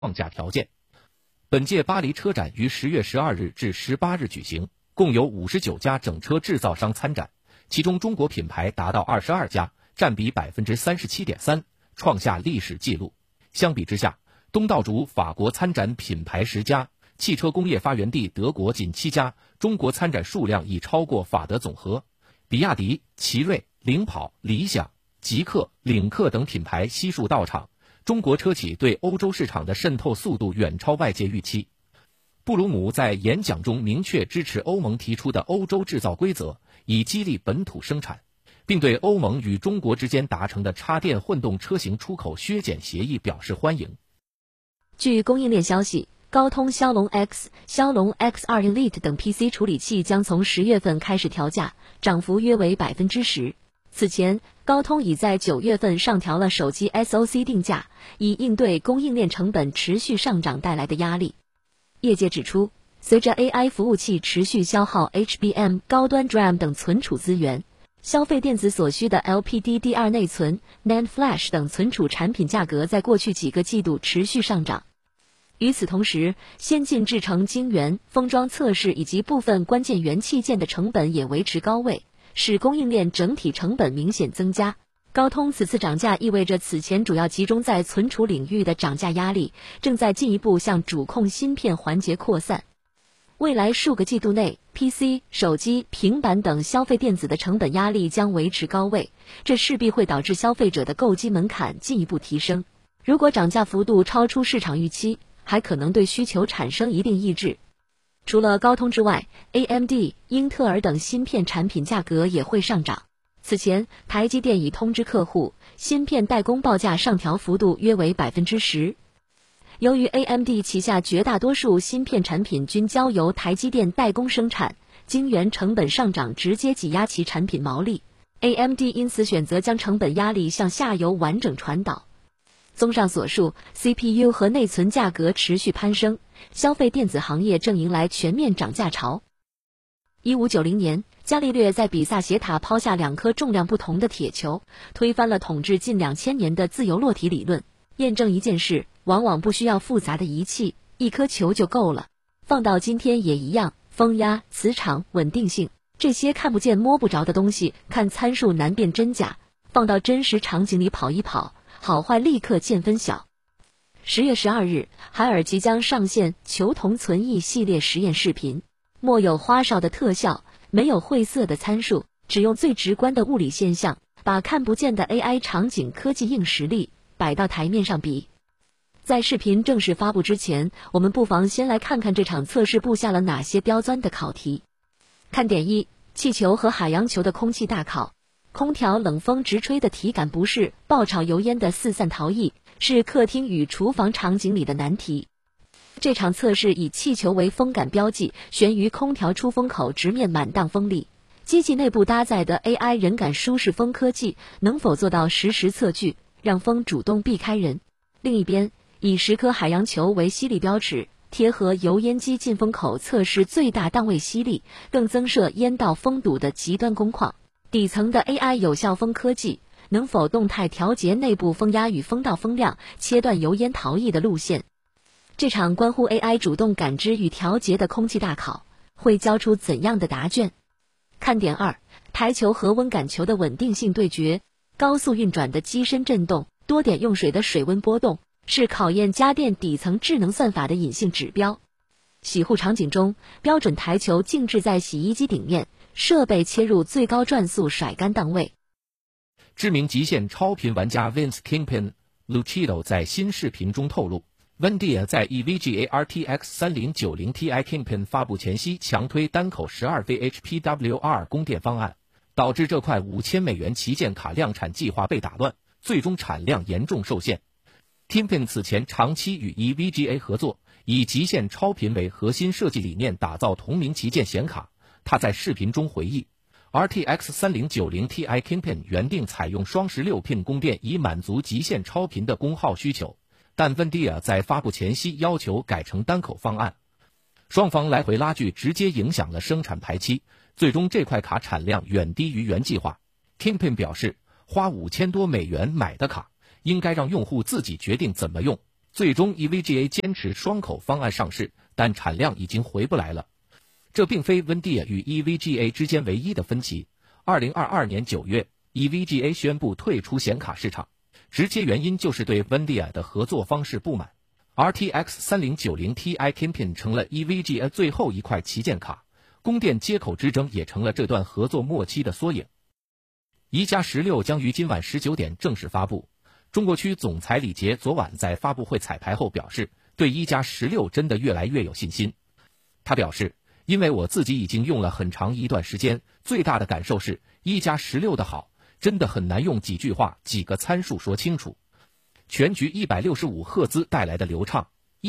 框架条件。本届巴黎车展于10月12日至18日举行，共有59家整车制造商参展，其中中国品牌达到22家，占比 37.3%， 创下历史纪录。相比之下，东道主法国参展品牌10家，汽车工业发源地德国仅7家，中国参展数量已超过法德总和。比亚迪、奇瑞、领跑、理想、极氪、领克等品牌悉数到场，中国车企对欧洲市场的渗透速度远超外界预期。布鲁姆在演讲中明确支持欧盟提出的欧洲制造规则，以激励本土生产，并对欧盟与中国之间达成的插电混动车型出口削减协议表示欢迎。 据供应链消息，高通骁龙 X、骁龙 X2 Elite 等 PC 处理器将从10月份开始调价，涨幅约为 10%。此前，高通已在9月份上调了手机 SoC 定价，以应对供应链成本持续上涨带来的压力。业界指出，随着 AI 服务器持续消耗 HBM、高端 DRAM 等存储资源，消费电子所需的 LPDDR 内存、NAND Flash 等存储产品价格在过去几个季度持续上涨。与此同时，先进制程晶圆、封装测试以及部分关键元器件的成本也维持高位，使供应链整体成本明显增加。高通此次涨价意味着此前主要集中在存储领域的涨价压力正在进一步向主控芯片环节扩散。未来数个季度内 ，PC、手机、平板等消费电子的成本压力将维持高位，这势必会导致消费者的购机门槛进一步提升。如果涨价幅度超出市场预期，还可能对需求产生一定抑制。除了高通之外 ，AMD、英特尔等芯片产品价格也会上涨。此前，台积电已通知客户，芯片代工报价上调幅度约为 10%。由于 AMD 旗下绝大多数芯片产品均交由台积电代工生产，晶圆成本上涨直接挤压其产品毛利。AMD 因此选择将成本压力向下游完整传导。综上所述 ，CPU 和内存价格持续攀升，消费电子行业正迎来全面涨价潮。1590年，伽利略在比萨斜塔抛下2颗重量不同的铁球，推翻了统治近2000年的自由落体理论，验证一件事往往不需要复杂的仪器，一颗球就够了。放到今天也一样，风压、磁场、稳定性，这些看不见摸不着的东西，看参数难辨真假，放到真实场景里跑一跑，好坏立刻见分晓。10月12日，海尔即将上线球童存异系列实验视频，没有花哨的特效，没有晦涩的参数，只用最直观的物理现象，把看不见的 AI 场景科技硬实力摆到台面上比。在视频正式发布之前，我们不妨先来看看这场测试布下了哪些刁钻的考题。看点1：气球和海洋球的空气大考。空调冷风直吹的体感不适，爆炒油烟的四散逃逸，是客厅与厨房场景里的难题。这场测试以气球为风感标记，悬于空调出风口直面满档风力。机器内部搭载的 AI 人感舒适风科技能否做到实时测距，让风主动避开人？另一边，以10颗海洋球为吸力标尺，贴合油烟机进风口测试最大档位吸力，更增设烟道封堵的极端工况。底层的 AI 有效风科技能否动态调节内部风压与风道风量，切断油烟逃逸的路线？这场关乎 AI 主动感知与调节的空气大考会交出怎样的答卷？看点2：台球和温感球的稳定性对决。高速运转的机身振动，多点用水的水温波动，是考验家电底层智能算法的隐性指标。洗护场景中，标准台球静置在洗衣机顶面，设备切入最高转速甩干档位。 知名极限超频玩家 Vince Kingpin Lucido 在新视频中透露，NVIDIA 在 EVGA RTX 3090 Ti Kingpin 发布前夕强推单口12V HPWR 供电方案，导致这块$5000旗舰卡量产计划被打乱，最终产量严重受限。Kingpin 此前长期与 EVGA 合作，以极限超频为核心设计理念打造同名旗舰显卡。他在视频中回忆 ，RTX 3090 Ti Kingpin 原定采用双16 pin 供电以满足极限超频的功耗需求，但 NVIDIA 在发布前夕要求改成单口方案，双方来回拉锯，直接影响了生产排期，最终这块卡产量远低于原计划。Kingpin 表示，花$5000多买的卡，应该让用户自己决定怎么用， 最终 EVGA 坚持双口方案上市，但产量已经回不来了。这并非 Vendia 与 EVGA 之间唯一的分歧。2022年9月 ，EVGA 宣布退出显卡市场，直接原因就是对 Vendia 的合作方式不满。RTX 3090 Ti Kingpin 成了 EVGA 最后一块旗舰卡，供电接口之争也成了这段合作末期的缩影。一加16将于今晚19点正式发布。中国区总裁李杰昨晚在发布会彩排后表示，对一加16真的越来越有信心。他表示，因为我自己已经用了很长一段时间，最大的感受是一加16的好，真的很难用几句话、几个参数说清楚。全局165赫兹带来的流畅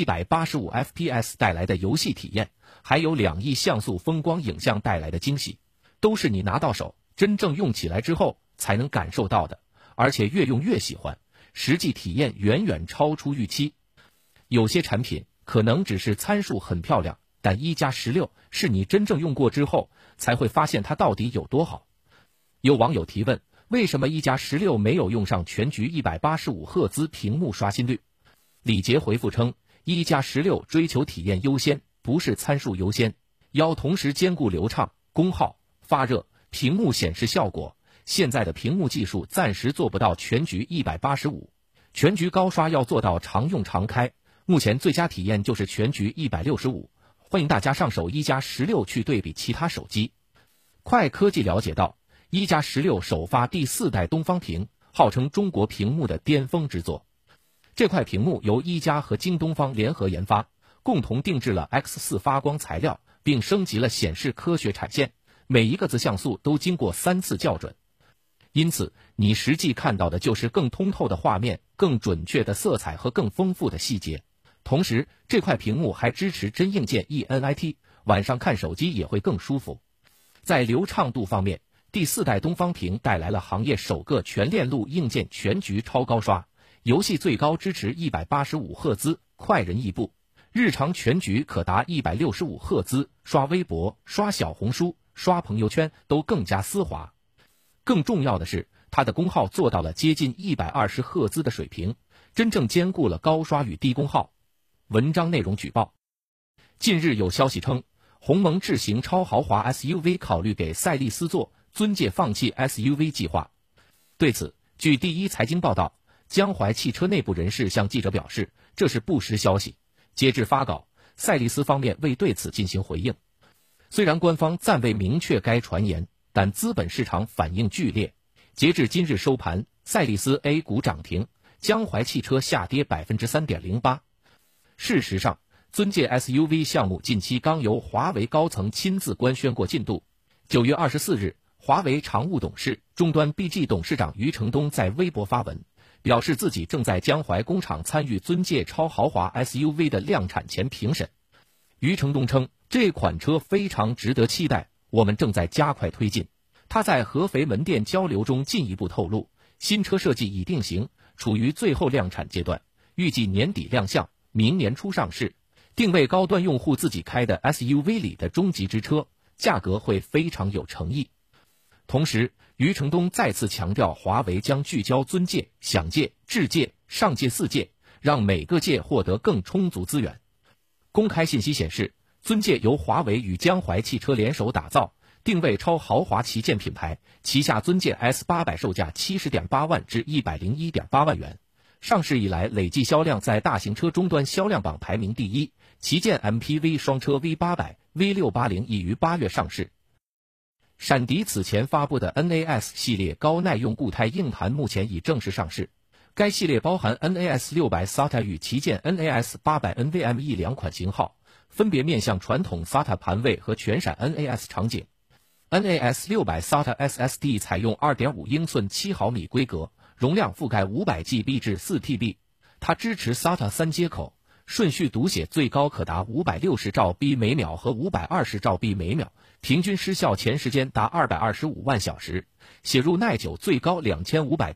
，185 FPS 带来的游戏体验，还有2亿像素风光影像带来的惊喜，都是你拿到手，真正用起来之后才能感受到的，而且越用越喜欢，实际体验远远超出预期。有些产品可能只是参数很漂亮，但一加16是你真正用过之后才会发现它到底有多好。有网友提问，为什么一加16没有用上全局185赫兹屏幕刷新率？李杰回复称，一加16追求体验优先，不是参数优先，要同时兼顾流畅、功耗、发热、屏幕显示效果。现在的屏幕技术暂时做不到全局185，全局高刷要做到常用常开，目前最佳体验就是全局165。欢迎大家上手一加16去对比其他手机。快科技了解到，一加16首发第4代东方屏，号称中国屏幕的巅峰之作。这块屏幕由一加和京东方联合研发，共同定制了 X4 发光材料，并升级了显示科学产线，每一个子像素都经过3次校准。因此，你实际看到的就是更通透的画面、更准确的色彩和更丰富的细节。同时，这块屏幕还支持真硬件 ENIT， 晚上看手机也会更舒服。在流畅度方面，第4代东方屏带来了行业首个全链路硬件全局超高刷，游戏最高支持185赫兹，快人异步。日常全局可达165赫兹，刷微博、刷小红书、刷朋友圈都更加丝滑。更重要的是，它的功耗做到了接近120赫兹的水平，真正兼顾了高刷与低功耗。文章内容举报。近日有消息称，鸿蒙智行超豪华 SUV 考虑给赛力斯做，尊界放弃 SUV 计划。对此，据第一财经报道，江淮汽车内部人士向记者表示，这是不实消息。截至发稿，赛力斯方面未对此进行回应。虽然官方暂未明确该传言，但资本市场反应剧烈。截至今日收盘，赛力斯 A 股涨停，江淮汽车下跌 3.08%。事实上，尊界 SUV 项目近期刚由华为高层亲自官宣过进度。9月24日，华为常务董事、终端 BG 董事长余承东在微博发文，表示自己正在江淮工厂参与尊界超豪华 SUV 的量产前评审。余承东称，这款车非常值得期待，我们正在加快推进。他在合肥门店交流中进一步透露，新车设计已定型，处于最后量产阶段，预计年底亮相，明年初上市，定位高端用户自己开的 SUV 里的终极之车，价格会非常有诚意。同时，余承东再次强调，华为将聚焦尊界、享界、智界、上界4界，让每个界获得更充足资源。公开信息显示，尊界由华为与江淮汽车联手打造，定位超豪华旗舰品牌，旗下尊界 S800 售价 70.8万至 101.8万元。上市以来累计销量在大型车终端销量榜排名第1，旗舰 MPV 双车 V800、V680 已于8月上市。闪迪此前发布的 NAS 系列高耐用固态硬盘目前已正式上市，该系列包含 NAS 600 SATA 与旗舰 NAS 800 NVMe 两款型号，分别面向传统 SATA 盘位和全闪 NAS 场景。NAS 600 SATA SSD 采用 2.5 英寸7毫米规格，容量覆盖 500GB 至 4TB， 它支持 SATA 3接口，顺序读写最高可达560兆 B 每秒和520兆 B 每秒，平均失效前时间达225万小时，写入耐久最高2500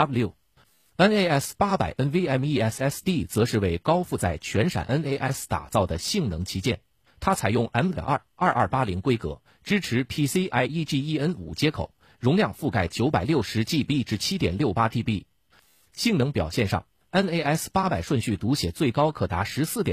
TBW。NAS 800 NVMe SSD 则是为高负载全闪 NAS 打造的性能旗舰，它采用 M.2 2280规格，支持 PCIe Gen 5接口，容量覆盖960GB 至 7.68TB。性能表现上 NAS800顺序读写最高可达14.5